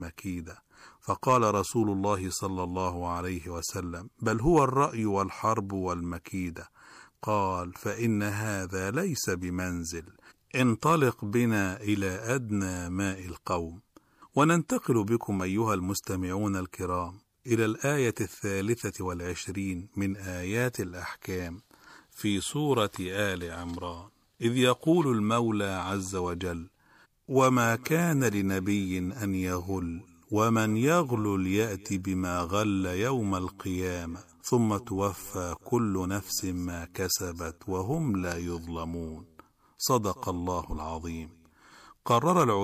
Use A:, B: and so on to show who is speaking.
A: مكيدة. فقال رسول الله صلى الله عليه وسلم: بل هو الرأي والحرب والمكيدة. قال: فإن هذا ليس بمنزل، انطلق بنا إلى أدنى ماء القوم. وننتقل بكم أيها المستمعون الكرام إلى الآية 23 من آيات الأحكام في سورة آل عمران، إذ يقول المولى عز وجل: وما كان لنبي أن يغل، ومن يغل يأت بما غل يوم القيامة ثم توفى كل نفس ما كسبت وهم لا يظلمون. صدق الله العظيم. قرر